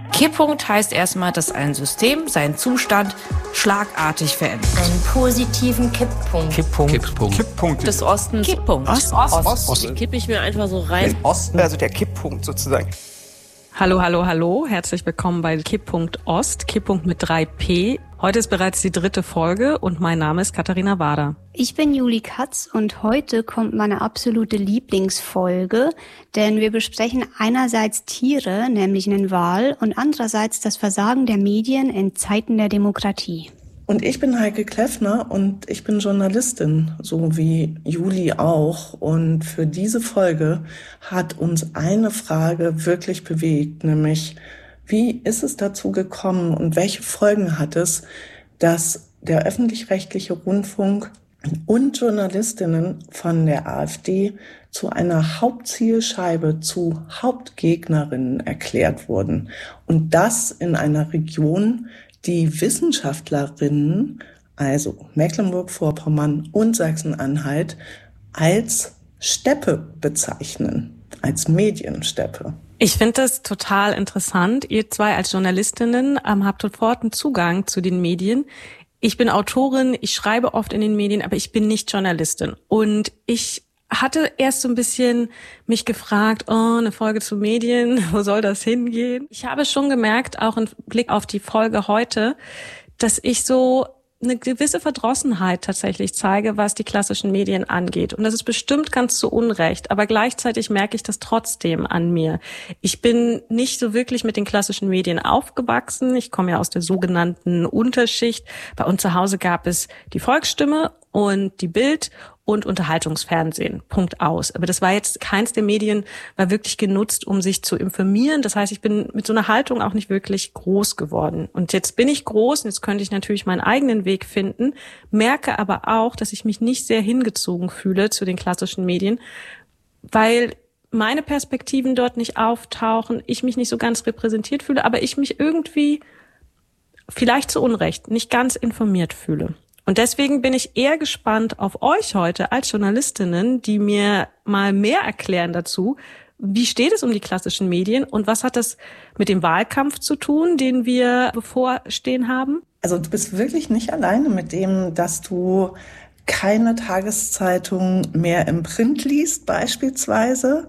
Kipppunkt heißt erstmal, dass ein System seinen Zustand schlagartig verändert. Einen positiven Kipppunkt. Kipppunkt. Des Ostens. Kipppunkt. Ost. Kipp ich mir einfach so rein. Osten, also der Kipppunkt sozusagen. Hallo. Herzlich willkommen bei Kipppunkt Ost. Kipppunkt mit 3P. Heute ist bereits die 3. Folge und mein Name ist Katharina Wader. Ich bin Juli Katz und heute kommt meine absolute Lieblingsfolge, denn wir besprechen einerseits Tiere, nämlich einen Wal, und andererseits das Versagen der Medien in Zeiten der Demokratie. Und ich bin Heike Kleffner und ich bin Journalistin, so wie Juli auch. Und für diese Folge hat uns eine Frage wirklich bewegt, nämlich: Wie ist es dazu gekommen und welche Folgen hat es, dass der öffentlich-rechtliche Rundfunk und Journalistinnen von der AfD zu einer Hauptzielscheibe, zu Hauptgegnerinnen erklärt wurden? Und das in einer Region, die Wissenschaftlerinnen, also Mecklenburg-Vorpommern und Sachsen-Anhalt, als Steppe bezeichnen, als Mediensteppe. Ich finde das total interessant. Ihr zwei als Journalistinnen habt sofort einen Zugang zu den Medien. Ich bin Autorin, ich schreibe oft in den Medien, aber ich bin nicht Journalistin. Und ich hatte erst so ein bisschen mich gefragt, eine Folge zu Medien, wo soll das hingehen? Ich habe schon gemerkt, auch im Blick auf die Folge heute, dass ich so eine gewisse Verdrossenheit tatsächlich zeige, was die klassischen Medien angeht. Und das ist bestimmt ganz zu Unrecht, aber gleichzeitig merke ich das trotzdem an mir. Ich bin nicht so wirklich mit den klassischen Medien aufgewachsen. Ich komme ja aus der sogenannten Unterschicht. Bei uns zu Hause gab es die Volksstimme und die Bild und Unterhaltungsfernsehen. Punkt aus. Aber das war jetzt, keins der Medien war wirklich genutzt, um sich zu informieren. Das heißt, ich bin mit so einer Haltung auch nicht wirklich groß geworden. Und jetzt bin ich groß und jetzt könnte ich natürlich meinen eigenen Weg finden, merke aber auch, dass ich mich nicht sehr hingezogen fühle zu den klassischen Medien, weil meine Perspektiven dort nicht auftauchen, ich mich nicht so ganz repräsentiert fühle, aber ich mich irgendwie, vielleicht zu Unrecht, nicht ganz informiert fühle. Und deswegen bin ich eher gespannt auf euch heute als Journalistinnen, die mir mal mehr erklären dazu, wie steht es um die klassischen Medien und was hat das mit dem Wahlkampf zu tun, den wir bevorstehen haben? Also du bist wirklich nicht alleine mit dem, dass du keine Tageszeitung mehr im Print liest beispielsweise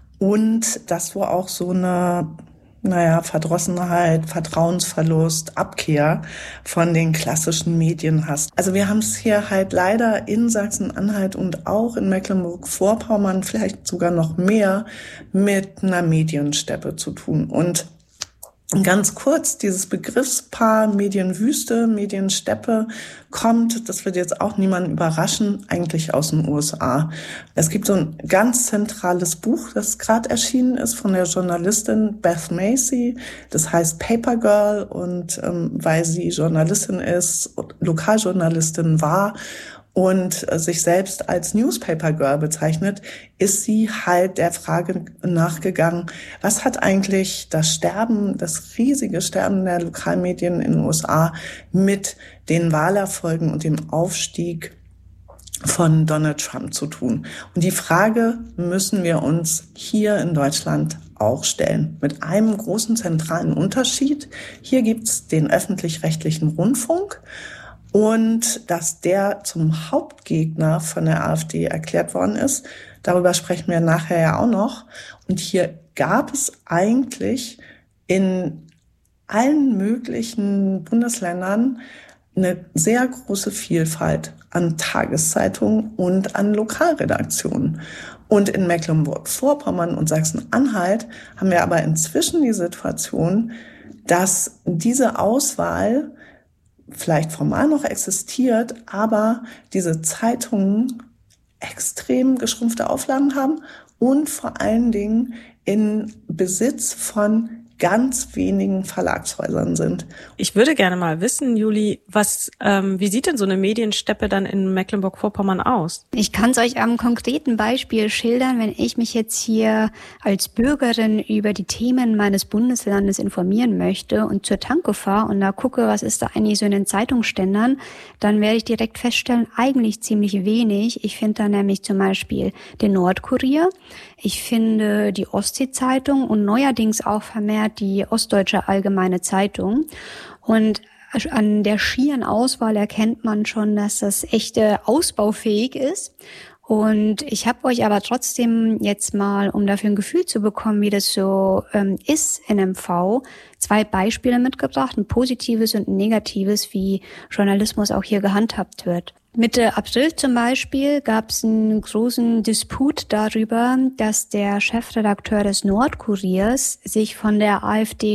und dass du auch so eine Verdrossenheit, Vertrauensverlust, Abkehr von den klassischen Medien hast. Also wir haben es hier halt leider in Sachsen-Anhalt und auch in Mecklenburg-Vorpommern, vielleicht sogar noch mehr, mit einer Mediensteppe zu tun. Und ganz kurz, dieses Begriffspaar Medienwüste, Mediensteppe kommt, das wird jetzt auch niemanden überraschen, eigentlich aus den USA. Es gibt so ein ganz zentrales Buch, das gerade erschienen ist von der Journalistin Beth Macy. Das heißt Paper Girl und weil sie Journalistin ist, Lokaljournalistin war und sich selbst als Newspaper Girl bezeichnet, ist sie halt der Frage nachgegangen, was hat eigentlich das riesige Sterben der Lokalmedien in den USA mit den Wahlerfolgen und dem Aufstieg von Donald Trump zu tun? Und die Frage müssen wir uns hier in Deutschland auch stellen. Mit einem großen zentralen Unterschied. Hier gibt's den öffentlich-rechtlichen Rundfunk. Und dass der zum Hauptgegner von der AfD erklärt worden ist, darüber sprechen wir nachher ja auch noch. Und hier gab es eigentlich in allen möglichen Bundesländern eine sehr große Vielfalt an Tageszeitungen und an Lokalredaktionen. Und in Mecklenburg-Vorpommern und Sachsen-Anhalt haben wir aber inzwischen die Situation, dass diese Auswahl vielleicht formal noch existiert, aber diese Zeitungen extrem geschrumpfte Auflagen haben und vor allen Dingen in Besitz von ganz wenigen Verlagshäusern sind. Ich würde gerne mal wissen, Juli, wie sieht denn so eine Mediensteppe dann in Mecklenburg-Vorpommern aus? Ich kann es euch am konkreten Beispiel schildern, wenn ich mich jetzt hier als Bürgerin über die Themen meines Bundeslandes informieren möchte und zur Tanke fahre und da gucke, was ist da eigentlich so in den Zeitungsständern, dann werde ich direkt feststellen, eigentlich ziemlich wenig. Ich finde da nämlich zum Beispiel den Nordkurier, ich finde die Ostsee-Zeitung und neuerdings auch vermehrt hat die Ostdeutsche Allgemeine Zeitung. Und an der schieren Auswahl erkennt man schon, dass das echt ausbaufähig ist. Und ich habe euch aber trotzdem jetzt mal, um dafür ein Gefühl zu bekommen, wie das so ist in MV, 2 Beispiele mitgebracht, ein positives und ein negatives, wie Journalismus auch hier gehandhabt wird. Mitte April zum Beispiel gab es einen großen Disput darüber, dass der Chefredakteur des Nordkuriers sich von der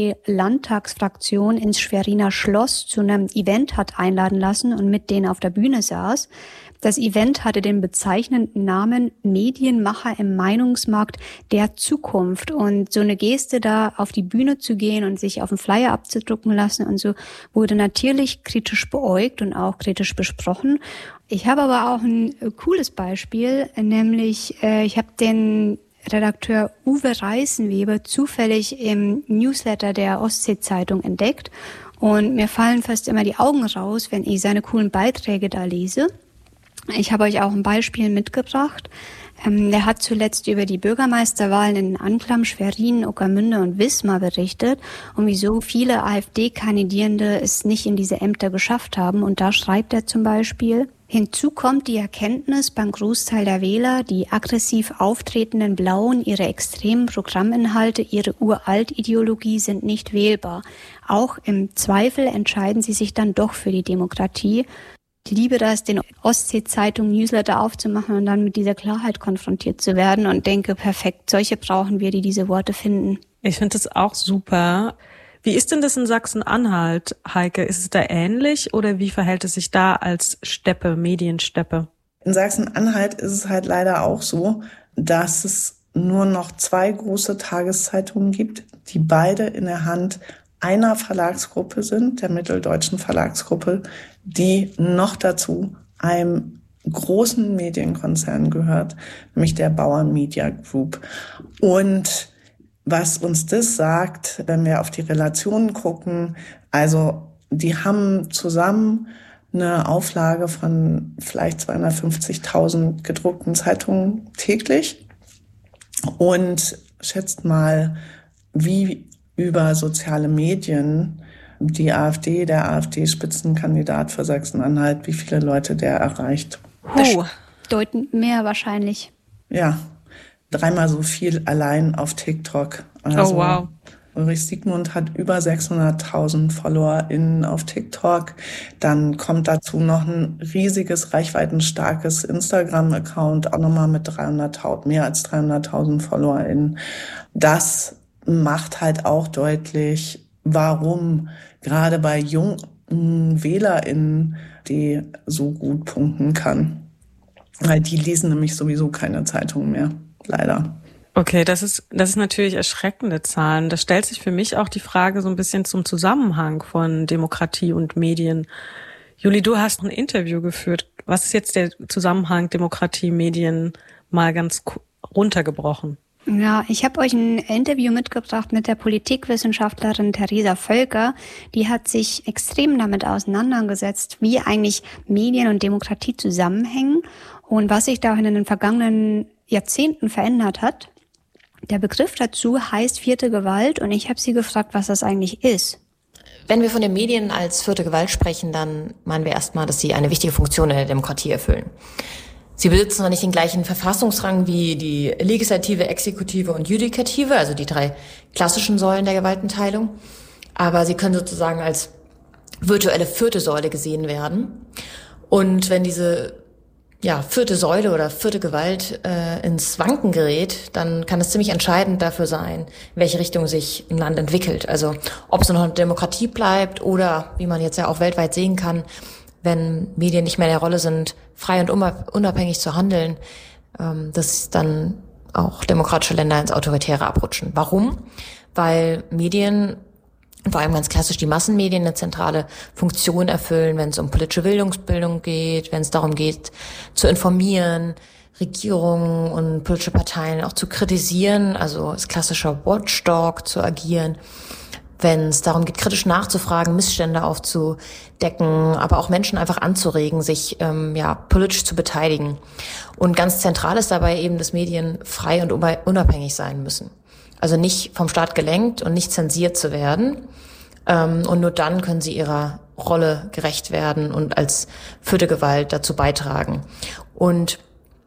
AfD-Landtagsfraktion ins Schweriner Schloss zu einem Event hat einladen lassen und mit denen auf der Bühne saß. Das Event hatte den bezeichnenden Namen Medienmacher im Meinungsmarkt der Zukunft. Und so eine Geste, da auf die Bühne zu gehen und sich auf den Flyer abzudrucken lassen und so, wurde natürlich kritisch beäugt und auch kritisch besprochen. Ich habe aber auch ein cooles Beispiel, nämlich ich habe den Redakteur Uwe Reißenweber zufällig im Newsletter der Ostsee-Zeitung entdeckt. Und mir fallen fast immer die Augen raus, wenn ich seine coolen Beiträge da lese. Ich habe euch auch ein Beispiel mitgebracht. Der hat zuletzt über die Bürgermeisterwahlen in Anklam, Schwerin, Ueckermünde und Wismar berichtet und wieso viele AfD-Kandidierende es nicht in diese Ämter geschafft haben. Und da schreibt er zum Beispiel: Hinzu kommt die Erkenntnis beim Großteil der Wähler, die aggressiv auftretenden Blauen, ihre extremen Programminhalte, ihre Uralt-Ideologie sind nicht wählbar. Auch im Zweifel entscheiden sie sich dann doch für die Demokratie. Ich liebe das, den Ostsee-Zeitung-Newsletter aufzumachen und dann mit dieser Klarheit konfrontiert zu werden und denke, perfekt, solche brauchen wir, die diese Worte finden. Ich finde das auch super. Wie ist denn das in Sachsen-Anhalt, Heike? Ist es da ähnlich oder wie verhält es sich da als Steppe, Mediensteppe? In Sachsen-Anhalt ist es halt leider auch so, dass es nur noch 2 große Tageszeitungen gibt, die beide in der Hand einer Verlagsgruppe sind, der Mitteldeutschen Verlagsgruppe, die noch dazu einem großen Medienkonzern gehört, nämlich der Bauern Media Group. Und was uns das sagt, wenn wir auf die Relationen gucken, also die haben zusammen eine Auflage von vielleicht 250.000 gedruckten Zeitungen täglich und schätzt mal, wie über soziale Medien die AfD, der AfD-Spitzenkandidat für Sachsen-Anhalt, wie viele Leute der erreicht. Bedeutend mehr wahrscheinlich. Ja, 3-mal so viel allein auf TikTok. Also, oh, wow. Ulrich Siegmund hat über 600.000 FollowerInnen auf TikTok. Dann kommt dazu noch ein riesiges, reichweitenstarkes Instagram-Account, auch nochmal mit mehr als 300.000 FollowerInnen. Das macht halt auch deutlich, warum gerade bei jungen WählerInnen die so gut punkten kann. Weil die lesen nämlich sowieso keine Zeitung mehr, leider. Okay, das ist natürlich erschreckende Zahlen. Da stellt sich für mich auch die Frage so ein bisschen zum Zusammenhang von Demokratie und Medien. Juli, du hast ein Interview geführt. Was ist jetzt der Zusammenhang Demokratie, Medien mal ganz runtergebrochen? Ja, ich habe euch ein Interview mitgebracht mit der Politikwissenschaftlerin Theresa Völker. Die hat sich extrem damit auseinandergesetzt, wie eigentlich Medien und Demokratie zusammenhängen und was sich da in den vergangenen Jahrzehnten verändert hat. Der Begriff dazu heißt 4. Gewalt und ich habe sie gefragt, was das eigentlich ist. Wenn wir von den Medien als 4. Gewalt sprechen, dann meinen wir erstmal, dass sie eine wichtige Funktion in der Demokratie erfüllen. Sie besitzen zwar nicht den gleichen Verfassungsrang wie die Legislative, Exekutive und Judikative, also die 3 klassischen Säulen der Gewaltenteilung, aber sie können sozusagen als virtuelle 4. Säule gesehen werden. Und wenn diese 4. Säule oder 4. Gewalt ins Wanken gerät, dann kann es ziemlich entscheidend dafür sein, in welche Richtung sich ein Land entwickelt. Also ob es noch eine Demokratie bleibt oder, wie man jetzt ja auch weltweit sehen kann, wenn Medien nicht mehr in der Rolle sind, frei und unabhängig zu handeln, dass dann auch demokratische Länder ins Autoritäre abrutschen. Warum? Weil Medien, vor allem ganz klassisch die Massenmedien, eine zentrale Funktion erfüllen, wenn es um politische Bildung geht, wenn es darum geht, zu informieren, Regierungen und politische Parteien auch zu kritisieren, also als klassischer Watchdog zu agieren, wenn es darum geht, kritisch nachzufragen, Missstände aufzudecken, aber auch Menschen einfach anzuregen, sich politisch zu beteiligen. Und ganz zentral ist dabei eben, dass Medien frei und unabhängig sein müssen. Also nicht vom Staat gelenkt und nicht zensiert zu werden. Und nur dann können sie ihrer Rolle gerecht werden und als vierte Gewalt dazu beitragen. Und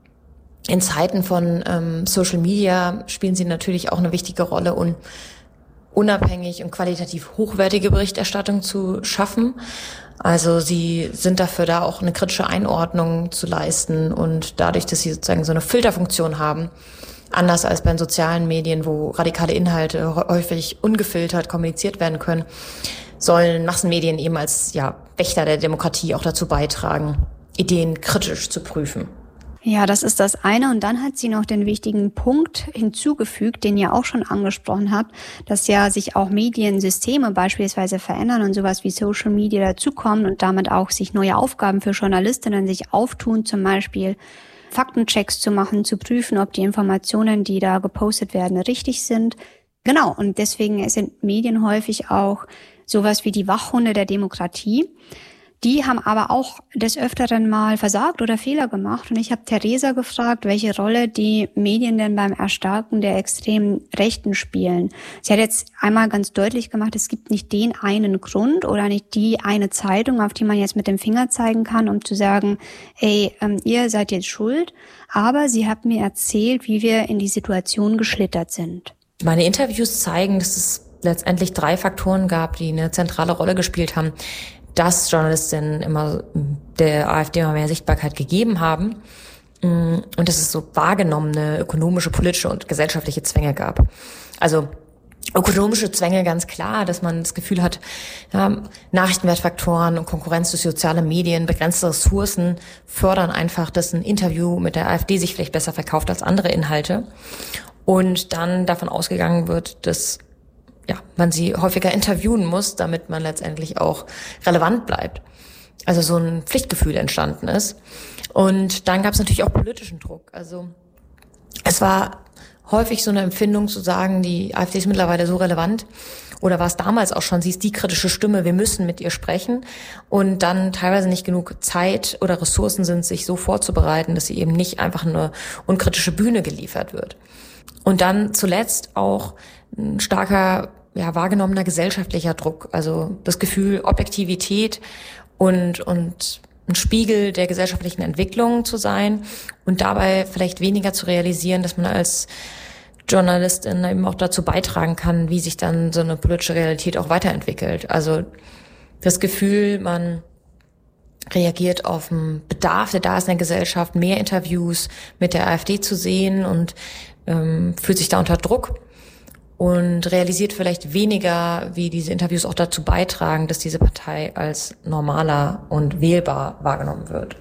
in Zeiten von Social Media spielen sie natürlich auch eine wichtige Rolle, und unabhängig und qualitativ hochwertige Berichterstattung zu schaffen. Also sie sind dafür da, auch eine kritische Einordnung zu leisten, und dadurch, dass sie sozusagen so eine Filterfunktion haben, anders als bei den sozialen Medien, wo radikale Inhalte häufig ungefiltert kommuniziert werden können, sollen Massenmedien eben als Wächter der Demokratie auch dazu beitragen, Ideen kritisch zu prüfen. Ja, das ist das eine. Und dann hat sie noch den wichtigen Punkt hinzugefügt, den ihr auch schon angesprochen habt, dass ja sich auch Mediensysteme beispielsweise verändern und sowas wie Social Media dazukommen und damit auch sich neue Aufgaben für Journalistinnen sich auftun, zum Beispiel Faktenchecks zu machen, zu prüfen, ob die Informationen, die da gepostet werden, richtig sind. Genau, und deswegen sind Medien häufig auch sowas wie die Wachhunde der Demokratie. Die haben aber auch des Öfteren mal versagt oder Fehler gemacht. Und ich habe Theresa gefragt, welche Rolle die Medien denn beim Erstarken der extremen Rechten spielen. Sie hat jetzt einmal ganz deutlich gemacht, es gibt nicht den einen Grund oder nicht die eine Zeitung, auf die man jetzt mit dem Finger zeigen kann, um zu sagen, ihr seid jetzt schuld. Aber sie hat mir erzählt, wie wir in die Situation geschlittert sind. Meine Interviews zeigen, dass es letztendlich 3 Faktoren gab, die eine zentrale Rolle gespielt haben, dass Journalistinnen immer der AfD immer mehr Sichtbarkeit gegeben haben, und dass es so wahrgenommene ökonomische, politische und gesellschaftliche Zwänge gab. Also ökonomische Zwänge ganz klar, dass man das Gefühl hat, Nachrichtenwertfaktoren und Konkurrenz durch soziale Medien, begrenzte Ressourcen fördern einfach, dass ein Interview mit der AfD sich vielleicht besser verkauft als andere Inhalte. Und dann davon ausgegangen wird, dass man sie häufiger interviewen muss, damit man letztendlich auch relevant bleibt. Also so ein Pflichtgefühl entstanden ist. Und dann gab es natürlich auch politischen Druck. Also es war häufig so eine Empfindung zu sagen, die AfD ist mittlerweile so relevant, oder war es damals auch schon, sie ist die kritische Stimme, wir müssen mit ihr sprechen, und dann teilweise nicht genug Zeit oder Ressourcen sind, sich so vorzubereiten, dass sie eben nicht einfach eine unkritische Bühne geliefert wird. Und dann zuletzt auch ein starker, wahrgenommener gesellschaftlicher Druck, also das Gefühl, Objektivität und ein Spiegel der gesellschaftlichen Entwicklung zu sein und dabei vielleicht weniger zu realisieren, dass man als Journalistin eben auch dazu beitragen kann, wie sich dann so eine politische Realität auch weiterentwickelt. Also das Gefühl, man reagiert auf einen Bedarf, der da ist in der Gesellschaft, mehr Interviews mit der AfD zu sehen, und fühlt sich da unter Druck und realisiert vielleicht weniger, wie diese Interviews auch dazu beitragen, dass diese Partei als normaler und wählbar wahrgenommen wird.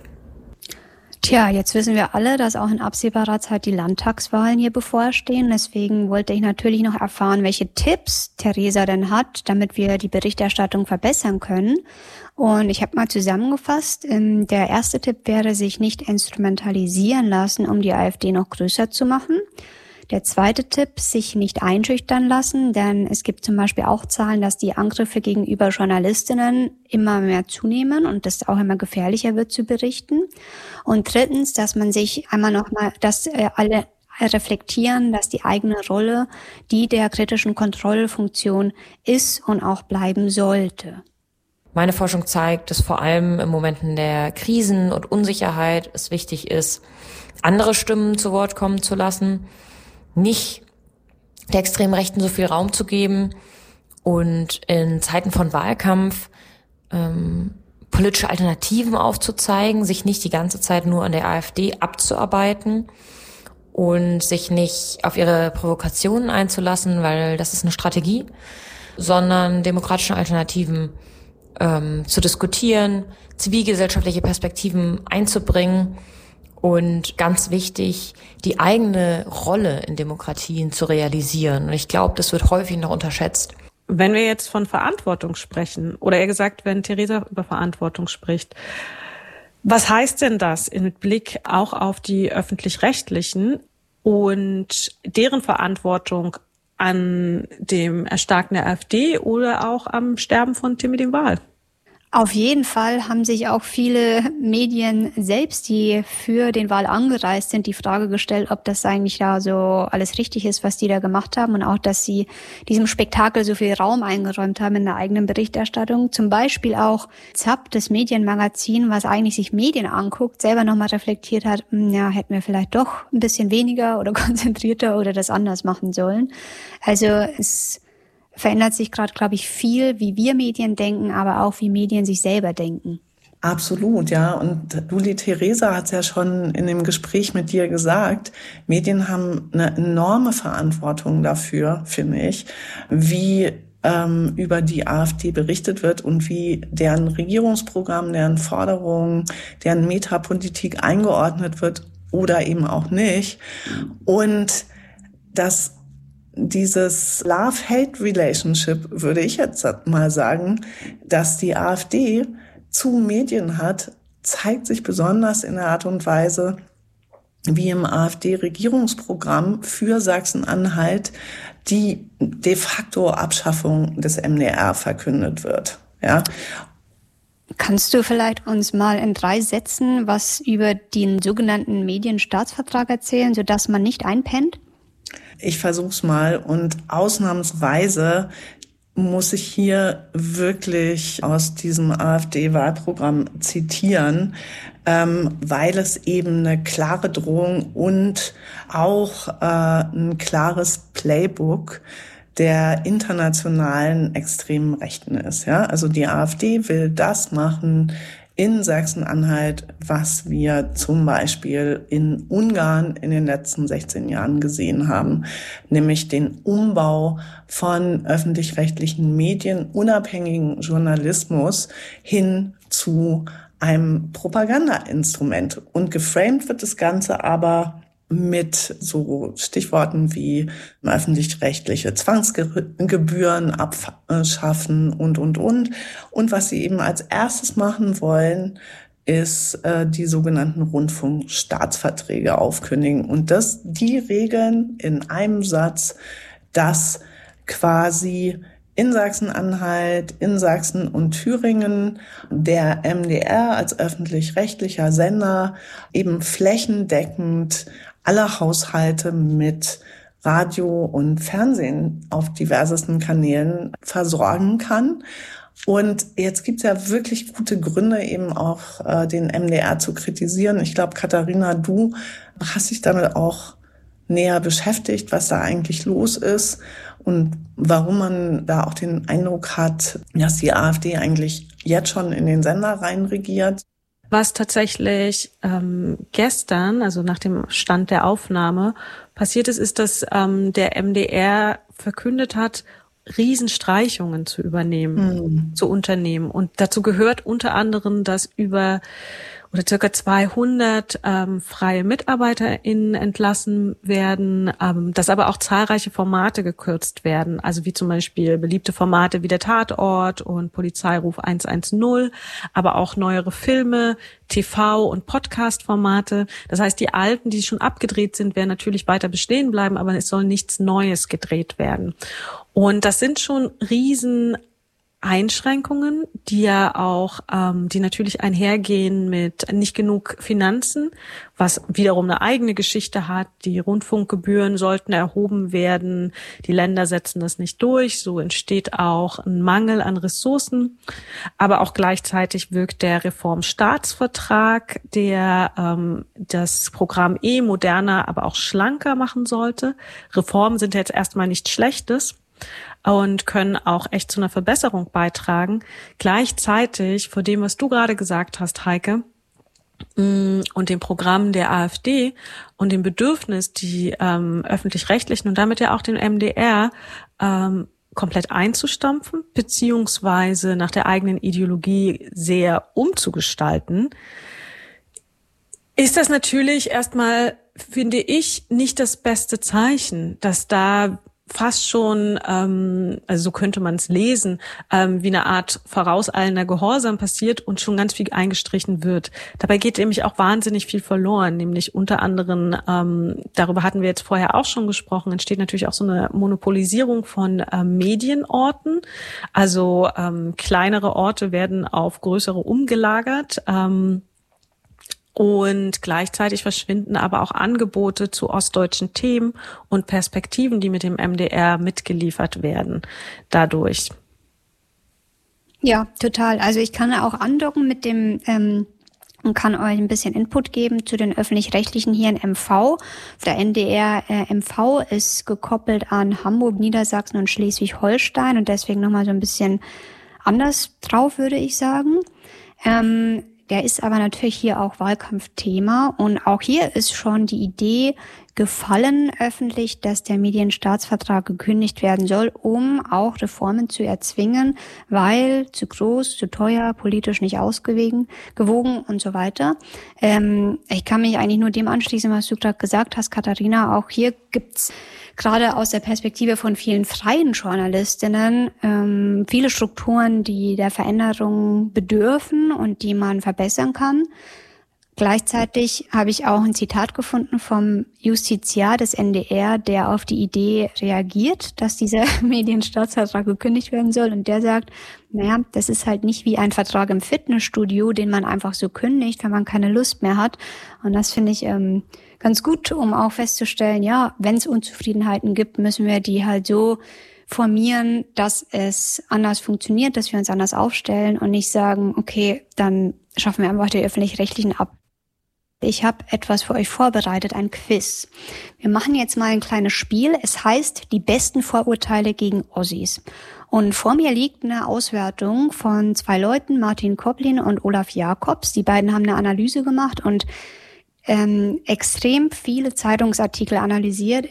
Tja, jetzt wissen wir alle, dass auch in absehbarer Zeit die Landtagswahlen hier bevorstehen. Deswegen wollte ich natürlich noch erfahren, welche Tipps Theresa denn hat, damit wir die Berichterstattung verbessern können. Und ich habe mal zusammengefasst, der erste Tipp wäre, sich nicht instrumentalisieren lassen, um die AfD noch größer zu machen. Der zweite Tipp, sich nicht einschüchtern lassen, denn es gibt zum Beispiel auch Zahlen, dass die Angriffe gegenüber Journalistinnen immer mehr zunehmen und das auch immer gefährlicher wird zu berichten. Und drittens, dass man sich einmal nochmal, dass alle reflektieren, dass die eigene Rolle die der kritischen Kontrollfunktion ist und auch bleiben sollte. Meine Forschung zeigt, dass vor allem in Momenten der Krisen und Unsicherheit es wichtig ist, andere Stimmen zu Wort kommen zu lassen, nicht der extremen Rechten so viel Raum zu geben und in Zeiten von Wahlkampf politische Alternativen aufzuzeigen, sich nicht die ganze Zeit nur an der AfD abzuarbeiten und sich nicht auf ihre Provokationen einzulassen, weil das ist eine Strategie, sondern demokratische Alternativen zu diskutieren, zivilgesellschaftliche Perspektiven einzubringen und ganz wichtig, die eigene Rolle in Demokratien zu realisieren. Und ich glaube, das wird häufig noch unterschätzt. Wenn wir jetzt von Verantwortung sprechen, oder eher gesagt, wenn Theresa über Verantwortung spricht, was heißt denn das mit Blick auch auf die Öffentlich-Rechtlichen und deren Verantwortung an dem Erstarken der AfD oder auch am Sterben von Timmy dem Wahl? Auf jeden Fall haben sich auch viele Medien selbst, die für den Wahl angereist sind, die Frage gestellt, ob das eigentlich da so alles richtig ist, was die da gemacht haben, und auch, dass sie diesem Spektakel so viel Raum eingeräumt haben in der eigenen Berichterstattung. Zum Beispiel auch ZAP, das Medienmagazin, was eigentlich sich Medien anguckt, selber nochmal reflektiert hat, ja, hätten wir vielleicht doch ein bisschen weniger oder konzentrierter oder das anders machen sollen. Also es verändert sich gerade, glaube ich, viel, wie wir Medien denken, aber auch wie Medien sich selber denken. Absolut, ja. Und Luli Theresa hat es ja schon in dem Gespräch mit dir gesagt, Medien haben eine enorme Verantwortung dafür, finde ich, wie über die AfD berichtet wird und wie deren Regierungsprogramm, deren Forderungen, deren Metapolitik eingeordnet wird oder eben auch nicht. Und das dieses Love-Hate-Relationship, würde ich jetzt mal sagen, dass die AfD zu Medien hat, zeigt sich besonders in der Art und Weise, wie im AfD-Regierungsprogramm für Sachsen-Anhalt die de facto Abschaffung des MDR verkündet wird. Ja. Kannst du vielleicht uns mal in 3 Sätzen was über den sogenannten Medienstaatsvertrag erzählen, sodass man nicht einpennt? Ich versuch's mal, und ausnahmsweise muss ich hier wirklich aus diesem AfD-Wahlprogramm zitieren, weil es eben eine klare Drohung und auch ein klares Playbook der internationalen extremen Rechten ist. Ja? Also die AfD will das machen in Sachsen-Anhalt, was wir zum Beispiel in Ungarn in den letzten 16 Jahren gesehen haben, nämlich den Umbau von öffentlich-rechtlichen Medien, unabhängigen Journalismus hin zu einem Propagandainstrument. Und geframed wird das Ganze aber mit so Stichworten wie öffentlich-rechtliche Zwangsgebühren abschaffen und. Und was sie eben als erstes machen wollen, ist die sogenannten Rundfunkstaatsverträge aufkündigen. Und die regeln in einem Satz, dass quasi in Sachsen-Anhalt, in Sachsen und Thüringen der MDR als öffentlich-rechtlicher Sender eben flächendeckend alle Haushalte mit Radio und Fernsehen auf diversesten Kanälen versorgen kann. Und jetzt gibt's ja wirklich gute Gründe, eben auch den MDR zu kritisieren. Ich glaube, Katharina, du hast dich damit auch näher beschäftigt, was da eigentlich los ist und warum man da auch den Eindruck hat, dass die AfD eigentlich jetzt schon in den Sender reinregiert. Was tatsächlich gestern, also nach dem Stand der Aufnahme, passiert ist, dass der MDR verkündet hat, Riesenstreichungen zu unternehmen. Und dazu gehört unter anderem, dass circa 200 freie MitarbeiterInnen entlassen werden, dass aber auch zahlreiche Formate gekürzt werden, also wie zum Beispiel beliebte Formate wie der Tatort und Polizeiruf 110, aber auch neuere Filme, TV- und Podcast-Formate. Das heißt, die alten, die schon abgedreht sind, werden natürlich weiter bestehen bleiben, aber es soll nichts Neues gedreht werden. Und das sind schon riesen Einschränkungen, die ja auch, die natürlich einhergehen mit nicht genug Finanzen, was wiederum eine eigene Geschichte hat. Die Rundfunkgebühren sollten erhoben werden. Die Länder setzen das nicht durch. So entsteht auch ein Mangel an Ressourcen. Aber auch gleichzeitig wirkt der Reformstaatsvertrag, der das Programm moderner, aber auch schlanker machen sollte. Reformen sind jetzt erstmal nichts Schlechtes und können auch echt zu einer Verbesserung beitragen. Gleichzeitig vor dem, was du gerade gesagt hast, Heike, und dem Programm der AfD und dem Bedürfnis, die öffentlich-rechtlichen und damit ja auch den MDR komplett einzustampfen, beziehungsweise nach der eigenen Ideologie sehr umzugestalten, ist das natürlich erstmal, finde ich, nicht das beste Zeichen, dass da fast schon, also so könnte man es lesen, wie eine Art vorauseilender Gehorsam passiert und schon ganz viel eingestrichen wird. Dabei geht nämlich auch wahnsinnig viel verloren, nämlich unter anderem, darüber hatten wir jetzt vorher auch schon gesprochen, entsteht natürlich auch so eine Monopolisierung von Medienorten. Also kleinere Orte werden auf größere umgelagert. Und gleichzeitig verschwinden aber auch Angebote zu ostdeutschen Themen und Perspektiven, die mit dem MDR mitgeliefert werden dadurch. Ja, total. Also ich kann auch andocken mit dem und kann euch ein bisschen Input geben zu den Öffentlich-Rechtlichen hier in MV. Der NDR MV ist gekoppelt an Hamburg, Niedersachsen und Schleswig-Holstein und deswegen nochmal so ein bisschen anders drauf, würde ich sagen. Der ist aber natürlich hier auch Wahlkampfthema und auch hier ist schon die Idee gefallen öffentlich, dass der Medienstaatsvertrag gekündigt werden soll, um auch Reformen zu erzwingen, weil zu groß, zu teuer, politisch nicht gewogen und so weiter. Ich kann mich eigentlich nur dem anschließen, was du gerade gesagt hast, Katharina. Auch hier gibt's gerade aus der Perspektive von vielen freien Journalistinnen viele Strukturen, die der Veränderung bedürfen und die man verbessern kann. Gleichzeitig habe ich auch ein Zitat gefunden vom Justiziar des NDR, der auf die Idee reagiert, dass dieser Medienstaatsvertrag gekündigt werden soll. Und der sagt, naja, das ist halt nicht wie ein Vertrag im Fitnessstudio, den man einfach so kündigt, wenn man keine Lust mehr hat. Und das finde ich ganz gut, um auch festzustellen, ja, wenn es Unzufriedenheiten gibt, müssen wir die halt so formieren, dass es anders funktioniert, dass wir uns anders aufstellen und nicht sagen, okay, dann schaffen wir einfach die Öffentlich-Rechtlichen ab. Ich habe etwas für euch vorbereitet, ein Quiz. Wir machen jetzt mal ein kleines Spiel. Es heißt, die besten Vorurteile gegen Ossis. Und vor mir liegt eine Auswertung von 2 Leuten, Martin Koplin und Olaf Jakobs. Die beiden haben eine Analyse gemacht und extrem viele Zeitungsartikel analysiert.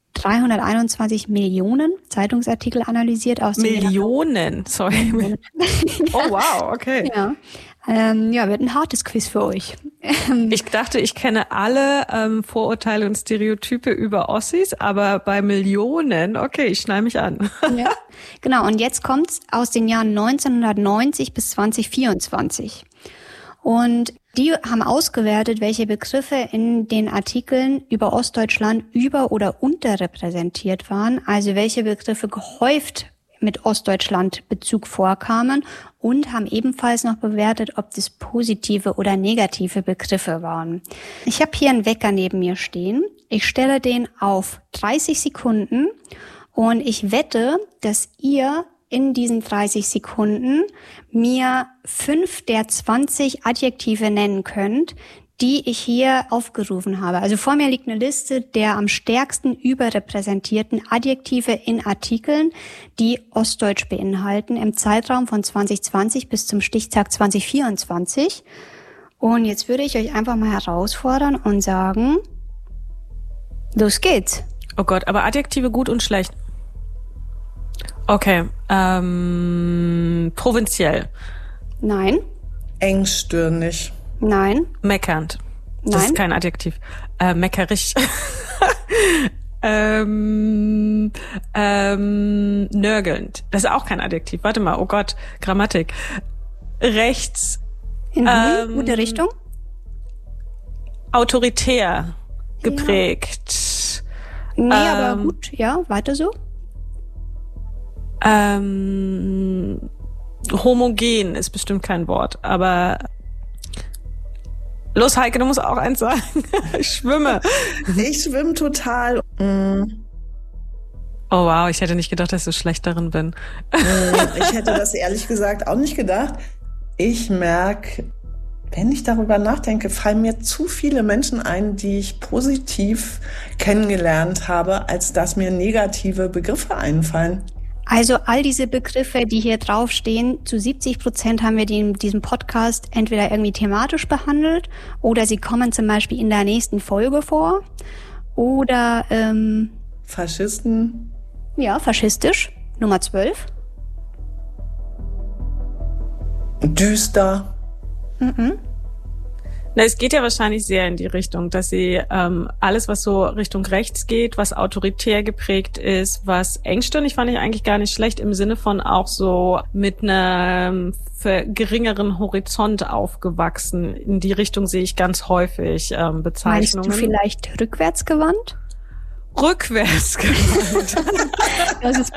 321 Millionen Zeitungsartikel analysiert aus Millionen, sorry. Oh wow, okay. Ja. Wird ein hartes Quiz für euch. Ich dachte, ich kenne alle Vorurteile und Stereotype über Ossis, aber bei Millionen, okay, ich schnall mich an. Ja, genau. Und jetzt kommt's aus den Jahren 1990 bis 2024. Und die haben ausgewertet, welche Begriffe in den Artikeln über Ostdeutschland über- oder unterrepräsentiert waren, also welche Begriffe gehäuft mit Ostdeutschland Bezug vorkamen und haben ebenfalls noch bewertet, ob das positive oder negative Begriffe waren. Ich habe hier einen Wecker neben mir stehen. Ich stelle den auf 30 Sekunden und ich wette, dass ihr in diesen 30 Sekunden mir 5 der 20 Adjektive nennen könnt, die ich hier aufgerufen habe. Also vor mir liegt eine Liste der am stärksten überrepräsentierten Adjektive in Artikeln, die Ostdeutsch beinhalten, im Zeitraum von 2020 bis zum Stichtag 2024. Und jetzt würde ich euch einfach mal herausfordern und sagen, los geht's. Oh Gott, aber Adjektive gut und schlecht. Okay, provinziell. Nein. Engstirnig. Nein. Meckernd. Das Nein. ist kein Adjektiv. Meckerig. Nörgelnd. Das ist auch kein Adjektiv. Warte mal, oh Gott, Grammatik. Rechts. Gute Richtung. Autoritär geprägt. Ja. Nee, aber gut, ja, weiter so. Homogen ist bestimmt kein Wort, aber los, Heike, du musst auch eins sagen. Ich schwimme. Ich schwimme total. Oh wow, ich hätte nicht gedacht, dass ich so schlecht darin bin. Ich hätte das ehrlich gesagt auch nicht gedacht. Ich merke, wenn ich darüber nachdenke, fallen mir zu viele Menschen ein, die ich positiv kennengelernt habe, als dass mir negative Begriffe einfallen. Also all diese Begriffe, die hier draufstehen, zu 70% haben wir die in diesem Podcast entweder irgendwie thematisch behandelt oder sie kommen zum Beispiel in der nächsten Folge vor oder Faschisten. Ja, faschistisch, Nummer 12. Düster. Na, es geht ja wahrscheinlich sehr in die Richtung, dass sie alles, was so Richtung rechts geht, was autoritär geprägt ist, was engstirnig, fand ich eigentlich gar nicht schlecht, im Sinne von auch so mit einem geringeren Horizont aufgewachsen. In die Richtung sehe ich ganz häufig Bezeichnungen. Meinst du vielleicht rückwärtsgewandt? Rückwärtsgewandt. Das ist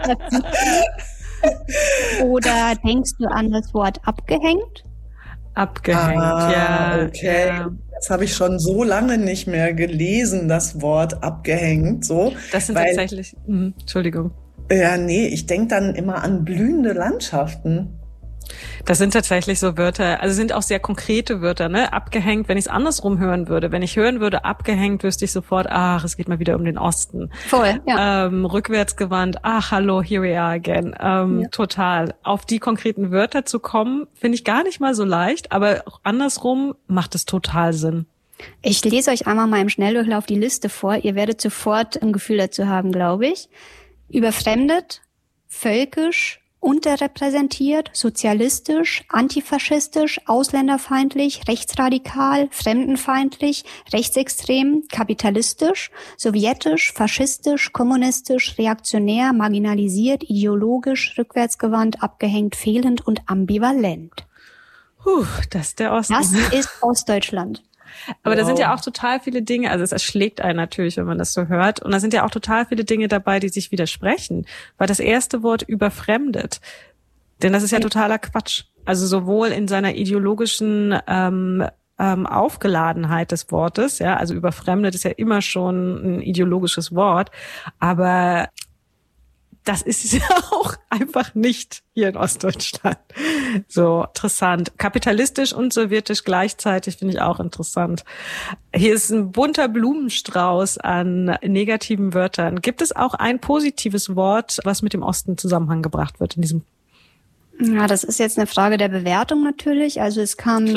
Oder denkst du an das Wort abgehängt? Abgehängt, ja. Okay. Ja. Das habe ich schon so lange nicht mehr gelesen, das Wort abgehängt. So, Das sind tatsächlich, Entschuldigung. Ja, nee, ich denke dann immer an blühende Landschaften. Das sind tatsächlich so Wörter, also sind auch sehr konkrete Wörter, ne? Abgehängt, wenn ich es andersrum hören würde. Wenn ich hören würde, abgehängt, wüsste ich sofort, es geht mal wieder um den Osten. Voll, ja. Rückwärtsgewandt, hallo, here we are again. Ja. Total. Auf die konkreten Wörter zu kommen, finde ich gar nicht mal so leicht, aber auch andersrum macht es total Sinn. Ich lese euch einmal mal im Schnelldurchlauf die Liste vor. Ihr werdet sofort ein Gefühl dazu haben, glaube ich. Überfremdet, völkisch, unterrepräsentiert, sozialistisch, antifaschistisch, ausländerfeindlich, rechtsradikal, fremdenfeindlich, rechtsextrem, kapitalistisch, sowjetisch, faschistisch, kommunistisch, reaktionär, marginalisiert, ideologisch, rückwärtsgewandt, abgehängt, fehlend und ambivalent. Das ist der Osten. Das ist Ostdeutschland. Aber da sind ja auch total viele Dinge, also es erschlägt einen natürlich, wenn man das so hört. Und da sind ja auch total viele Dinge dabei, die sich widersprechen. Weil das erste Wort überfremdet, denn das ist ja totaler Quatsch. Also sowohl in seiner ideologischen Aufgeladenheit des Wortes, ja, also überfremdet ist ja immer schon ein ideologisches Wort, aber das ist ja auch einfach nicht hier in Ostdeutschland. So interessant. Kapitalistisch und sowjetisch gleichzeitig finde ich auch interessant. Hier ist ein bunter Blumenstrauß an negativen Wörtern. Gibt es auch ein positives Wort, was mit dem Osten in Zusammenhang gebracht wird in diesem? Ja, das ist jetzt eine Frage der Bewertung natürlich. Also es kam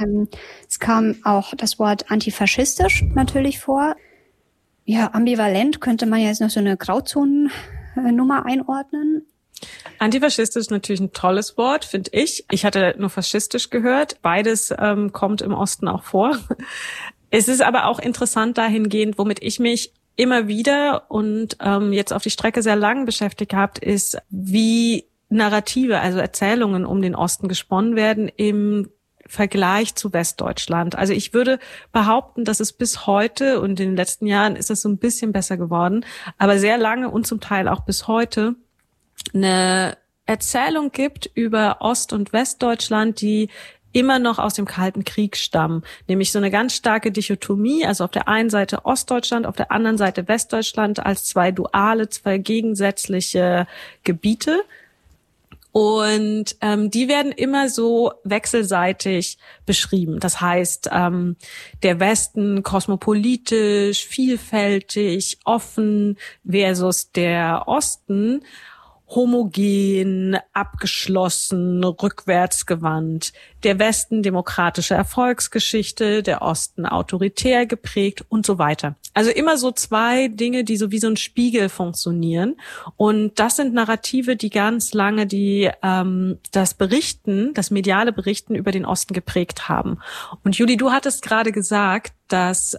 auch das Wort antifaschistisch natürlich vor. Ja, ambivalent könnte man jetzt noch so eine Grauzonennummer einordnen. Antifaschistisch ist natürlich ein tolles Wort, finde ich. Ich hatte nur faschistisch gehört. Beides kommt im Osten auch vor. Es ist aber auch interessant dahingehend, womit ich mich immer wieder und jetzt auf die Strecke sehr lang beschäftigt habe, ist, wie Narrative, also Erzählungen um den Osten gesponnen werden im Vergleich zu Westdeutschland. Also ich würde behaupten, dass es bis heute und in den letzten Jahren ist es so ein bisschen besser geworden, aber sehr lange und zum Teil auch bis heute eine Erzählung gibt über Ost- und Westdeutschland, die immer noch aus dem Kalten Krieg stammen. Nämlich so eine ganz starke Dichotomie, also auf der einen Seite Ostdeutschland, auf der anderen Seite Westdeutschland als zwei gegensätzliche Gebiete. Und die werden immer so wechselseitig beschrieben. Das heißt, der Westen kosmopolitisch, vielfältig, offen versus der Osten homogen, abgeschlossen, rückwärtsgewandt. Der Westen demokratische Erfolgsgeschichte, der Osten autoritär geprägt und so weiter. Also immer so zwei Dinge, die so wie so ein Spiegel funktionieren. Und das sind Narrative, die ganz lange das mediale Berichten über den Osten geprägt haben. Und Julie, du hattest gerade gesagt, dass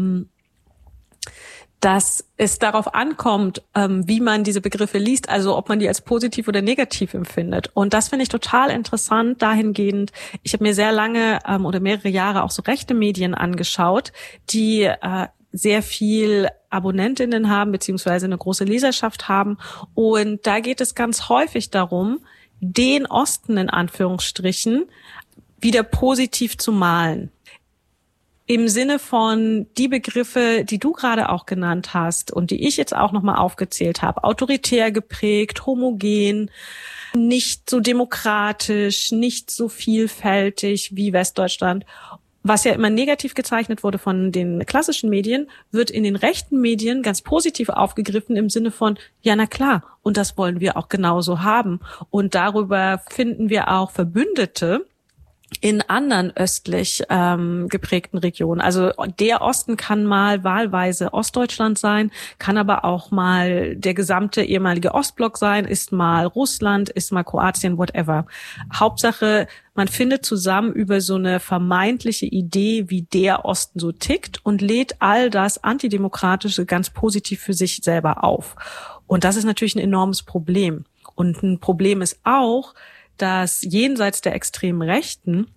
es darauf ankommt, wie man diese Begriffe liest, also ob man die als positiv oder negativ empfindet. Und das finde ich total interessant dahingehend. Ich habe mir sehr lange oder mehrere Jahre auch so rechte Medien angeschaut, die sehr viel Abonnentinnen haben, beziehungsweise eine große Leserschaft haben. Und da geht es ganz häufig darum, den Osten in Anführungsstrichen wieder positiv zu malen. Im Sinne von die Begriffe, die du gerade auch genannt hast und die ich jetzt auch nochmal aufgezählt habe, autoritär geprägt, homogen, nicht so demokratisch, nicht so vielfältig wie Westdeutschland, was ja immer negativ gezeichnet wurde von den klassischen Medien, wird in den rechten Medien ganz positiv aufgegriffen im Sinne von, ja na klar, und das wollen wir auch genauso haben. Und darüber finden wir auch Verbündete, in anderen östlich geprägten Regionen. Also der Osten kann mal wahlweise Ostdeutschland sein, kann aber auch mal der gesamte ehemalige Ostblock sein, ist mal Russland, ist mal Kroatien, whatever. Hauptsache, man findet zusammen über so eine vermeintliche Idee, wie der Osten so tickt und lädt all das Antidemokratische ganz positiv für sich selber auf. Und das ist natürlich ein enormes Problem. Und ein Problem ist auch, dass jenseits der extremen Rechten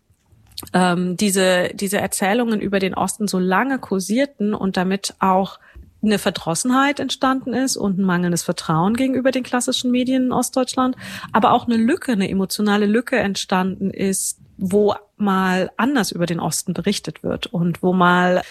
diese Erzählungen über den Osten so lange kursierten und damit auch eine Verdrossenheit entstanden ist und ein mangelndes Vertrauen gegenüber den klassischen Medien in Ostdeutschland, aber auch eine emotionale Lücke entstanden ist, wo mal anders über den Osten berichtet wird und wo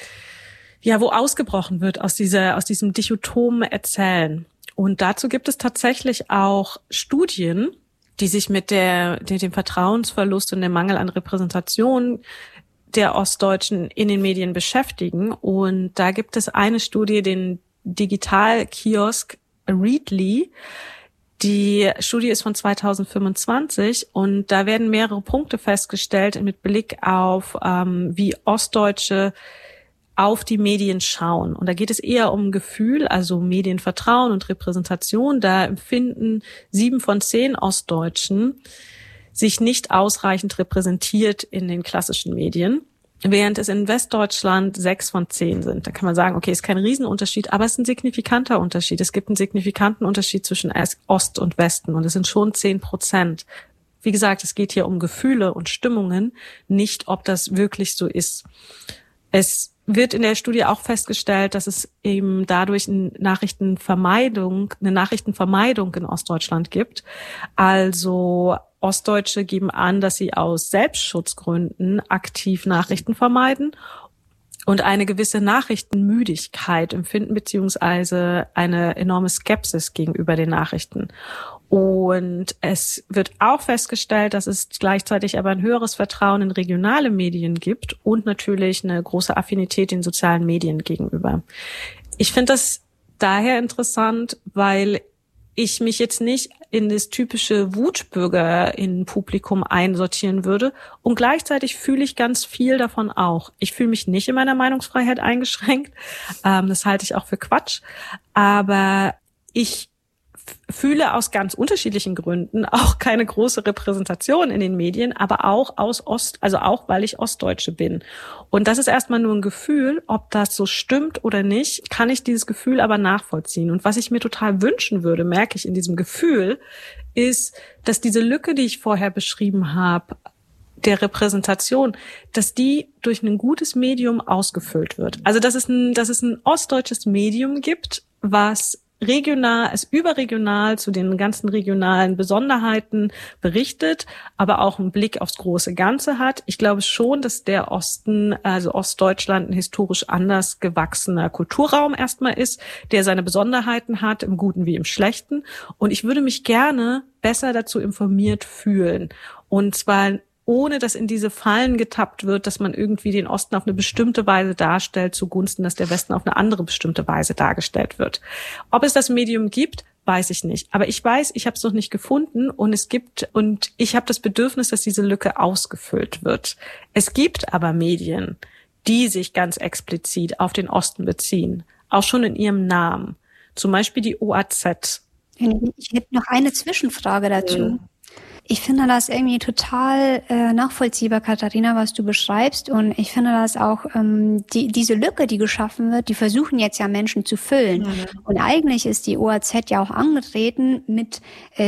ausgebrochen wird aus diesem dichotomen Erzählen. Und dazu gibt es tatsächlich auch Studien, die sich mit dem Vertrauensverlust und dem Mangel an Repräsentation der Ostdeutschen in den Medien beschäftigen. Und da gibt es eine Studie, den Digitalkiosk Readly. Die Studie ist von 2025 und da werden mehrere Punkte festgestellt mit Blick auf, wie Ostdeutsche auf die Medien schauen. Und da geht es eher um Gefühl, also Medienvertrauen und Repräsentation. Da empfinden 7 von 10 Ostdeutschen sich nicht ausreichend repräsentiert in den klassischen Medien, während es in Westdeutschland 6 von 10 sind. Da kann man sagen, okay, ist kein Riesenunterschied, aber es ist ein signifikanter Unterschied. Es gibt einen signifikanten Unterschied zwischen Ost und Westen und es sind schon 10%. Wie gesagt, es geht hier um Gefühle und Stimmungen, nicht ob das wirklich so ist. Es wird in der Studie auch festgestellt, dass es eben dadurch eine Nachrichtenvermeidung in Ostdeutschland gibt. Also Ostdeutsche geben an, dass sie aus Selbstschutzgründen aktiv Nachrichten vermeiden und eine gewisse Nachrichtenmüdigkeit empfinden, beziehungsweise eine enorme Skepsis gegenüber den Nachrichten. Und es wird auch festgestellt, dass es gleichzeitig aber ein höheres Vertrauen in regionale Medien gibt und natürlich eine große Affinität den sozialen Medien gegenüber. Ich finde das daher interessant, weil ich mich jetzt nicht in das typische Wutbürger-Publikum einsortieren würde. Und gleichzeitig fühle ich ganz viel davon auch. Ich fühle mich nicht in meiner Meinungsfreiheit eingeschränkt. Das halte ich auch für Quatsch. Aber ich fühle aus ganz unterschiedlichen Gründen auch keine große Repräsentation in den Medien, aber auch auch weil ich Ostdeutsche bin. Und das ist erstmal nur ein Gefühl, ob das so stimmt oder nicht, kann ich dieses Gefühl aber nachvollziehen. Und was ich mir total wünschen würde, merke ich in diesem Gefühl, ist, dass diese Lücke, die ich vorher beschrieben habe, der Repräsentation, dass die durch ein gutes Medium ausgefüllt wird. Also dass es ein ostdeutsches Medium gibt, was überregional zu den ganzen regionalen Besonderheiten berichtet, aber auch einen Blick aufs große Ganze hat. Ich glaube schon, dass der Osten, also Ostdeutschland, ein historisch anders gewachsener Kulturraum erstmal ist, der seine Besonderheiten hat, im Guten wie im Schlechten. Und ich würde mich gerne besser dazu informiert fühlen. Und zwar ohne dass in diese Fallen getappt wird, dass man irgendwie den Osten auf eine bestimmte Weise darstellt, zugunsten, dass der Westen auf eine andere bestimmte Weise dargestellt wird. Ob es das Medium gibt, weiß ich nicht. Aber ich weiß, ich habe es noch nicht gefunden und ich habe das Bedürfnis, dass diese Lücke ausgefüllt wird. Es gibt aber Medien, die sich ganz explizit auf den Osten beziehen, auch schon in ihrem Namen. Zum Beispiel die OAZ. Ich hätte noch eine Zwischenfrage dazu. Ich finde das irgendwie total nachvollziehbar, Katharina, was du beschreibst. Und ich finde das auch, diese Lücke, die geschaffen wird, die versuchen jetzt ja Menschen zu füllen. Mhm. Und eigentlich ist die OAZ ja auch angetreten mit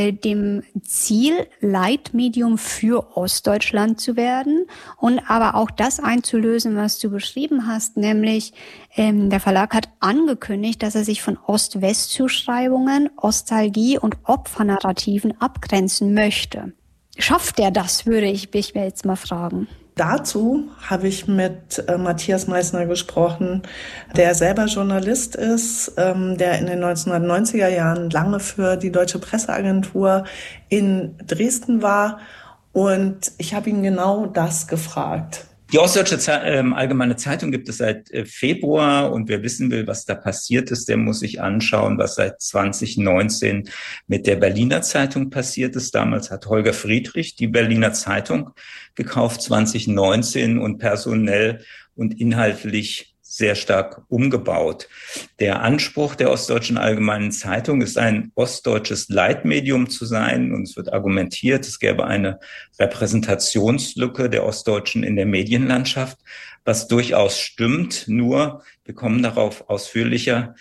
dem Ziel, Leitmedium für Ostdeutschland zu werden und aber auch das einzulösen, was du beschrieben hast, nämlich der Verlag hat angekündigt, dass er sich von Ost-West-Zuschreibungen, Ostalgie und Opfernarrativen abgrenzen möchte. Schafft er das, würde ich mich jetzt mal fragen. Dazu habe ich mit Matthias Meissner gesprochen, der selber Journalist ist, der in den 1990er Jahren lange für die Deutsche Presseagentur in Dresden war. Und ich habe ihn genau das gefragt. Die Ostdeutsche Allgemeine Zeitung gibt es seit Februar, und wer wissen will, was da passiert ist, der muss sich anschauen, was seit 2019 mit der Berliner Zeitung passiert ist. Damals hat Holger Friedrich die Berliner Zeitung gekauft, 2019, und personell und inhaltlich sehr stark umgebaut. Der Anspruch der Ostdeutschen Allgemeinen Zeitung ist, ein ostdeutsches Leitmedium zu sein. Und es wird argumentiert, es gäbe eine Repräsentationslücke der Ostdeutschen in der Medienlandschaft, was durchaus stimmt. Nur, wir kommen darauf ausführlicher,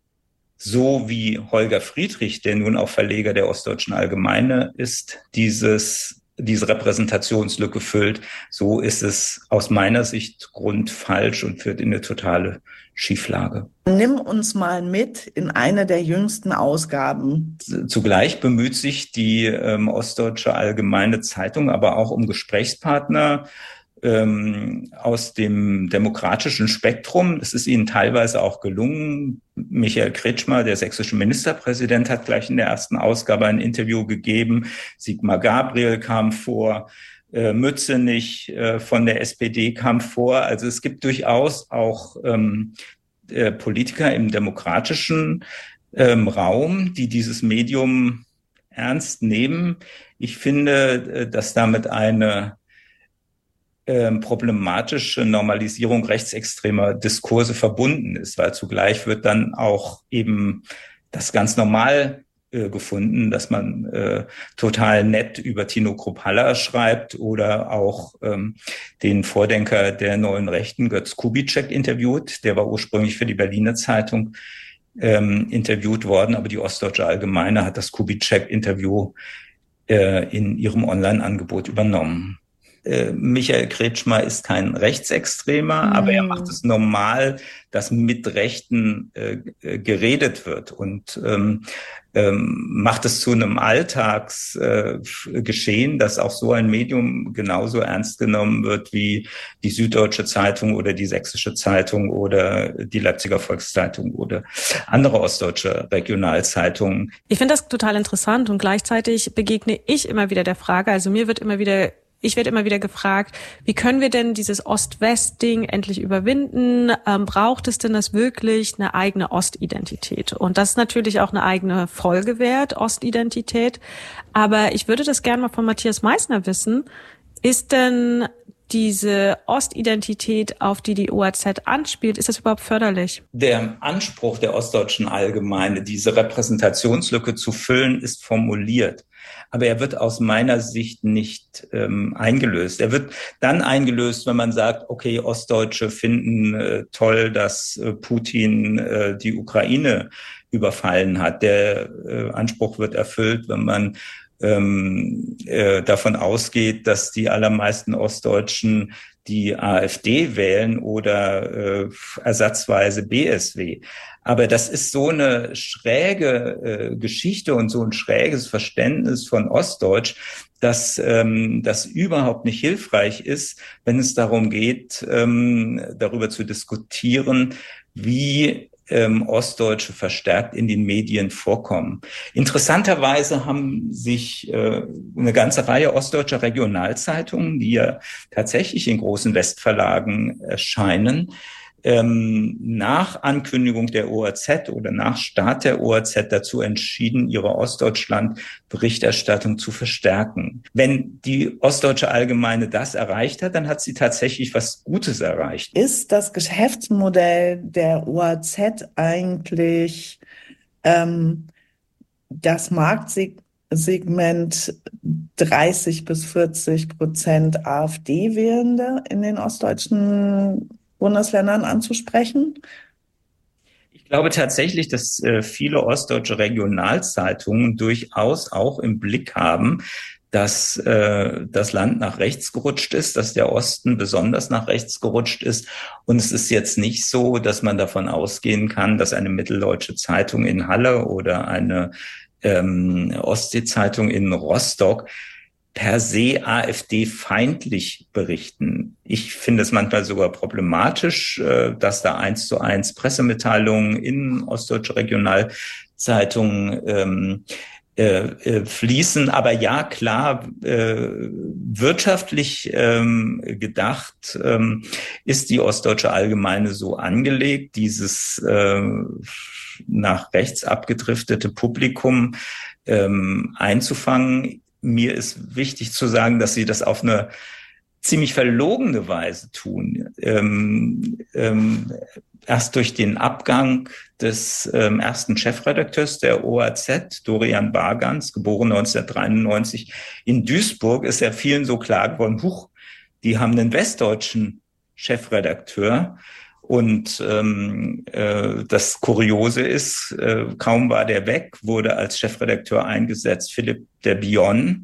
so wie Holger Friedrich, der nun auch Verleger der Ostdeutschen Allgemeine ist, diese Repräsentationslücke füllt, so ist es aus meiner Sicht grundfalsch und führt in eine totale Schieflage. Nimm uns mal mit in eine der jüngsten Ausgaben. Zugleich bemüht sich die Ostdeutsche Allgemeine Zeitung aber auch um Gesprächspartner aus dem demokratischen Spektrum. Es ist ihnen teilweise auch gelungen. Michael Kretschmer, der sächsische Ministerpräsident, hat gleich in der ersten Ausgabe ein Interview gegeben. Sigmar Gabriel kam vor, Mützenich von der SPD kam vor. Also es gibt durchaus auch Politiker im demokratischen Raum, die dieses Medium ernst nehmen. Ich finde, dass damit eine problematische Normalisierung rechtsextremer Diskurse verbunden ist, weil zugleich wird dann auch eben das ganz normal gefunden, dass man total nett über Tino Kruppalla schreibt oder auch den Vordenker der Neuen Rechten, Götz Kubitschek, interviewt. Der war ursprünglich für die Berliner Zeitung interviewt worden, aber die Ostdeutsche Allgemeine hat das Kubitschek-Interview in ihrem Online-Angebot übernommen. Michael Kretschmer ist kein Rechtsextremer, aber er macht es normal, dass mit Rechten geredet wird, und macht es zu einem Alltagsgeschehen, dass auch so ein Medium genauso ernst genommen wird wie die Süddeutsche Zeitung oder die Sächsische Zeitung oder die Leipziger Volkszeitung oder andere ostdeutsche Regionalzeitungen. Ich finde das total interessant, und gleichzeitig begegne ich immer wieder der Frage, also ich werde immer wieder gefragt, wie können wir denn dieses Ost-West-Ding endlich überwinden? Braucht es denn das wirklich, eine eigene Ostidentität? Und das ist natürlich auch eine eigene Folge wert, Ostidentität. Aber ich würde das gerne mal von Matthias Meissner wissen. Ist denn diese Ostidentität, auf die OAZ anspielt, ist das überhaupt förderlich? Der Anspruch der Ostdeutschen Allgemeine, diese Repräsentationslücke zu füllen, ist formuliert. Aber er wird aus meiner Sicht nicht eingelöst. Er wird dann eingelöst, wenn man sagt, okay, Ostdeutsche finden toll, dass Putin die Ukraine überfallen hat. Der Anspruch wird erfüllt, wenn man davon ausgeht, dass die allermeisten Ostdeutschen die AfD wählen oder ersatzweise BSW. Aber das ist so eine schräge Geschichte und so ein schräges Verständnis von Ostdeutsch, dass das überhaupt nicht hilfreich ist, wenn es darum geht, darüber zu diskutieren, wie Ostdeutsche verstärkt in den Medien vorkommen. Interessanterweise haben sich eine ganze Reihe ostdeutscher Regionalzeitungen, die ja tatsächlich in großen Westverlagen erscheinen, nach Ankündigung der OAZ oder nach Start der OAZ dazu entschieden, ihre Ostdeutschland-Berichterstattung zu verstärken. Wenn die Ostdeutsche Allgemeine das erreicht hat, dann hat sie tatsächlich was Gutes erreicht. Ist das Geschäftsmodell der OAZ eigentlich das Marktsegment 30-40% AfD-Wählende in den ostdeutschen Bundesländern anzusprechen? Ich glaube tatsächlich, dass viele ostdeutsche Regionalzeitungen durchaus auch im Blick haben, dass das Land nach rechts gerutscht ist, dass der Osten besonders nach rechts gerutscht ist. Und es ist jetzt nicht so, dass man davon ausgehen kann, dass eine mitteldeutsche Zeitung in Halle oder eine Ostsee-Zeitung in Rostock per se AfD-feindlich berichten. Ich finde es manchmal sogar problematisch, dass da 1:1 Pressemitteilungen in ostdeutsche Regionalzeitungen fließen. Aber ja, klar, wirtschaftlich gedacht ist die Ostdeutsche Allgemeine so angelegt, dieses nach rechts abgedriftete Publikum einzufangen. Mir ist wichtig zu sagen, dass sie das auf eine ziemlich verlogene Weise tun. Erst durch den Abgang des ersten Chefredakteurs der OAZ, Dorian Bargans, geboren 1993 in Duisburg, ist ja vielen so klar geworden, huch, die haben einen westdeutschen Chefredakteur. Und das Kuriose ist, kaum war der weg, wurde als Chefredakteur eingesetzt Philipp de Bion,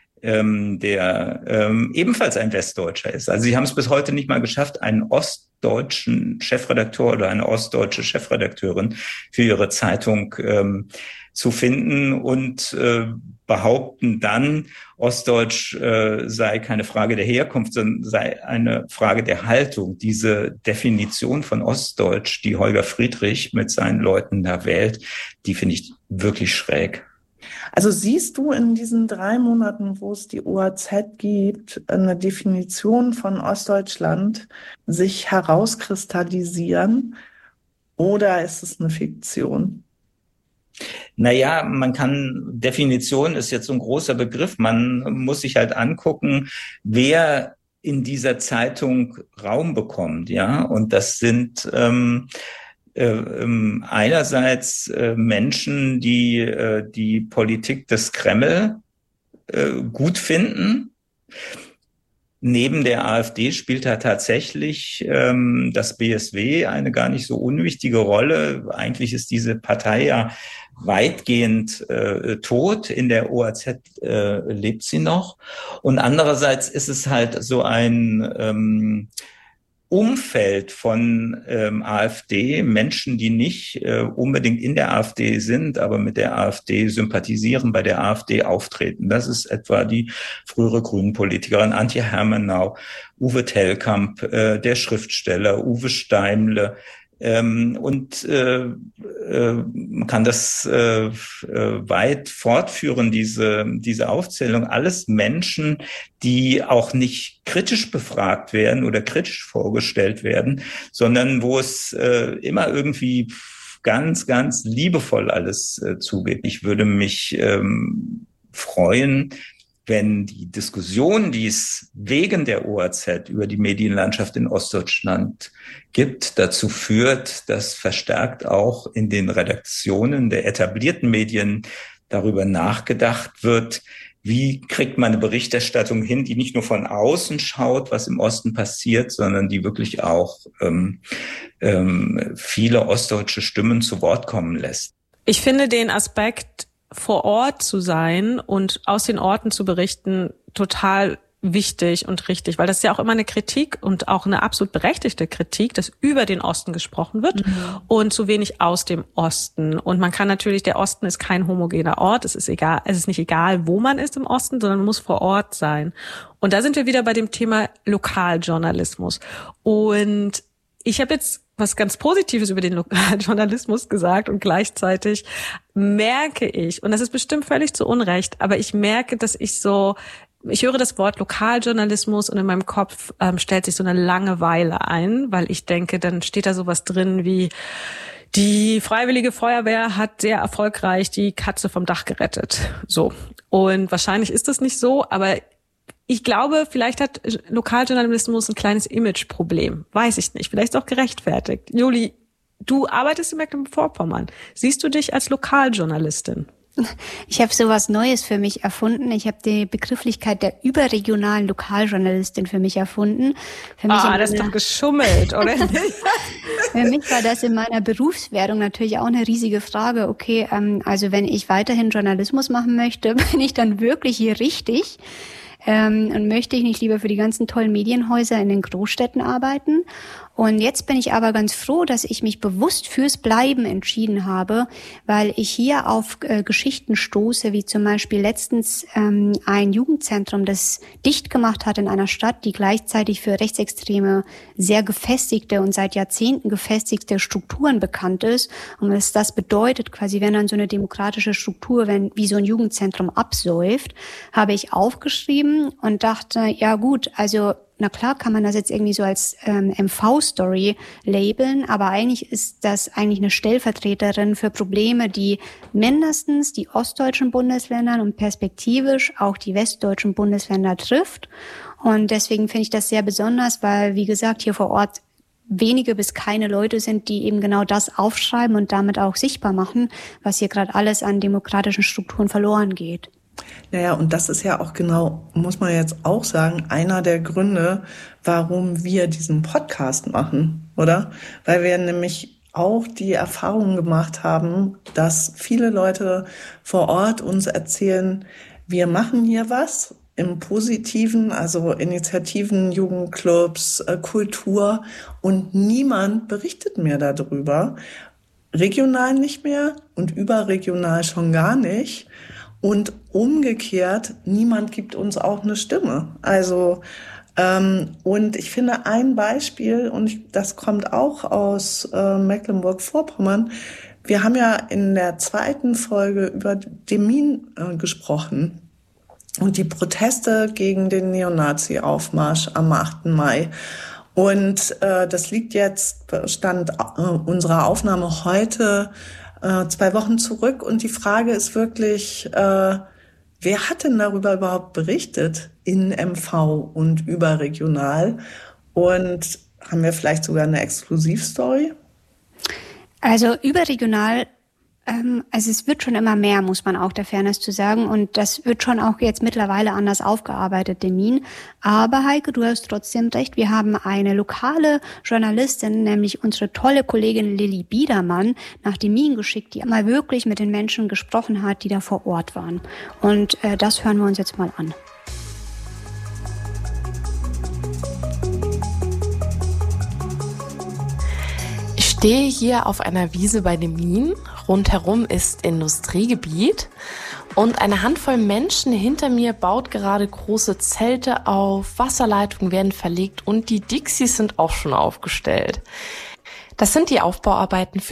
der ebenfalls ein Westdeutscher ist. Also sie haben es bis heute nicht mal geschafft, einen ostdeutschen Chefredakteur oder eine ostdeutsche Chefredakteurin für ihre Zeitung zu finden und behaupten dann, Ostdeutsch sei keine Frage der Herkunft, sondern sei eine Frage der Haltung. Diese Definition von Ostdeutsch, die Holger Friedrich mit seinen Leuten da wählt, die finde ich wirklich schräg. Also siehst du in diesen 3 Monaten, wo es die OAZ gibt, eine Definition von Ostdeutschland sich herauskristallisieren, oder ist es eine Fiktion? Naja, Definition ist jetzt so ein großer Begriff. Man muss sich halt angucken, wer in dieser Zeitung Raum bekommt, ja. Und das sind einerseits Menschen, die die Politik des Kreml gut finden. Neben der AfD spielt da tatsächlich das BSW eine gar nicht so unwichtige Rolle. Eigentlich ist diese Partei ja weitgehend tot. In der OAZ lebt sie noch. Und andererseits ist es halt so ein Umfeld von AfD, Menschen, die nicht unbedingt in der AfD sind, aber mit der AfD sympathisieren, bei der AfD auftreten. Das ist etwa die frühere Grünen-Politikerin Antje Hermenau, Uwe Tellkamp, der Schriftsteller Uwe Steimle. Und man kann das weit fortführen, diese Aufzählung. Alles Menschen, die auch nicht kritisch befragt werden oder kritisch vorgestellt werden, sondern wo es immer irgendwie ganz, ganz liebevoll alles zugeht. Ich würde mich freuen, wenn die Diskussion, die es wegen der OAZ über die Medienlandschaft in Ostdeutschland gibt, dazu führt, dass verstärkt auch in den Redaktionen der etablierten Medien darüber nachgedacht wird, wie kriegt man eine Berichterstattung hin, die nicht nur von außen schaut, was im Osten passiert, sondern die wirklich auch viele ostdeutsche Stimmen zu Wort kommen lässt. Ich finde den Aspekt, vor Ort zu sein und aus den Orten zu berichten, total wichtig und richtig, weil das ist ja auch immer eine Kritik und auch eine absolut berechtigte Kritik, dass über den Osten gesprochen wird und zu wenig aus dem Osten. Und man kann natürlich, der Osten ist kein homogener Ort, es ist nicht egal, wo man ist im Osten, sondern man muss vor Ort sein. Und da sind wir wieder bei dem Thema Lokaljournalismus. Und ich habe jetzt was ganz Positives über den Lokaljournalismus gesagt und gleichzeitig merke ich, und das ist bestimmt völlig zu Unrecht, aber ich merke, dass ich höre das Wort Lokaljournalismus und in meinem Kopf stellt sich so eine Langeweile ein, weil ich denke, dann steht da sowas drin wie, die Freiwillige Feuerwehr hat sehr erfolgreich die Katze vom Dach gerettet. So. Und wahrscheinlich ist das nicht so, aber ich glaube, vielleicht hat Lokaljournalismus ein kleines Imageproblem. Weiß ich nicht. Vielleicht auch gerechtfertigt. Juli, du arbeitest in Mecklenburg-Vorpommern. Siehst du dich als Lokaljournalistin? Ich habe sowas Neues für mich erfunden. Ich habe die Begrifflichkeit der überregionalen Lokaljournalistin für mich erfunden. Das ist doch geschummelt, oder? Für mich war das in meiner Berufswerdung natürlich auch eine riesige Frage. Okay, also wenn ich weiterhin Journalismus machen möchte, bin ich dann wirklich hier richtig? Und möchte ich nicht lieber für die ganzen tollen Medienhäuser in den Großstädten arbeiten? Und jetzt bin ich aber ganz froh, dass ich mich bewusst fürs Bleiben entschieden habe, weil ich hier auf Geschichten stoße, wie zum Beispiel letztens ein Jugendzentrum, das dicht gemacht hat in einer Stadt, die gleichzeitig für rechtsextreme, sehr gefestigte und seit Jahrzehnten gefestigte Strukturen bekannt ist. Und was das bedeutet, quasi wenn dann so eine demokratische Struktur, wie so ein Jugendzentrum absäuft, habe ich aufgeschrieben und dachte, ja gut, also na klar kann man das jetzt irgendwie so als MV-Story labeln, aber eigentlich ist das eigentlich eine Stellvertreterin für Probleme, die mindestens die ostdeutschen Bundesländer und perspektivisch auch die westdeutschen Bundesländer trifft. Und deswegen finde ich das sehr besonders, weil, wie gesagt, hier vor Ort wenige bis keine Leute sind, die eben genau das aufschreiben und damit auch sichtbar machen, was hier gerade alles an demokratischen Strukturen verloren geht. Naja, und das ist ja auch genau, muss man jetzt auch sagen, einer der Gründe, warum wir diesen Podcast machen, oder? Weil wir nämlich auch die Erfahrung gemacht haben, dass viele Leute vor Ort uns erzählen, wir machen hier was im Positiven, also Initiativen, Jugendclubs, Kultur, und niemand berichtet mehr darüber. Regional nicht mehr und überregional schon gar nicht. Und umgekehrt, niemand gibt uns auch eine Stimme. Also, und ich finde ein Beispiel, und das kommt auch aus Mecklenburg-Vorpommern. Wir haben ja in der 2. Folge über Demmin gesprochen und die Proteste gegen den Neonazi-Aufmarsch am 8. Mai. Und das liegt jetzt, Stand unserer Aufnahme heute, 2 Wochen zurück, und die Frage ist wirklich, wer hat denn darüber überhaupt berichtet in MV und überregional? Und haben wir vielleicht sogar eine Exklusivstory? Also überregional, also es wird schon immer mehr, muss man auch der Fairness zu sagen, und das wird schon auch jetzt mittlerweile anders aufgearbeitet, Demmin. Aber Heike, du hast trotzdem recht, wir haben eine lokale Journalistin, nämlich unsere tolle Kollegin Lilly Biedermann, nach Demmin geschickt, die mal wirklich mit den Menschen gesprochen hat, die da vor Ort waren. Und das hören wir uns jetzt mal an. Ich stehe hier auf einer Wiese bei Demmin. Rundherum ist Industriegebiet und eine Handvoll Menschen hinter mir baut gerade große Zelte auf, Wasserleitungen werden verlegt und die Dixies sind auch schon aufgestellt. Das sind die Aufbauarbeiten für